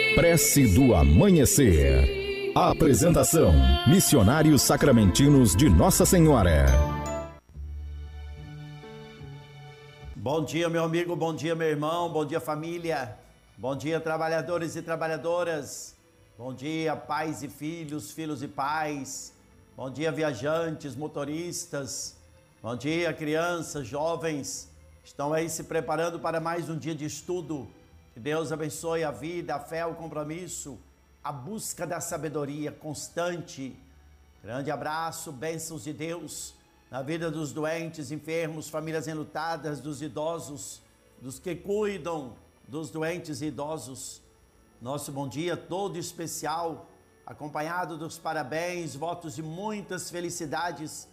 Prece do Amanhecer. Apresentação: Missionários Sacramentinos de Nossa Senhora. Bom dia, meu amigo, bom dia, meu irmão, bom dia, família, bom dia, trabalhadores e trabalhadoras, bom dia, pais e filhos, filhos e pais, bom dia, viajantes, motoristas, bom dia, crianças, jovens, estão aí se preparando para mais um dia de estudo. Que Deus abençoe a vida, a fé, o compromisso, a busca da sabedoria constante. Grande abraço, bênçãos de Deus na vida dos doentes, enfermos, famílias enlutadas, dos idosos, dos que cuidam dos doentes e idosos. Nosso bom dia todo especial, acompanhado dos parabéns, votos de muitas felicidades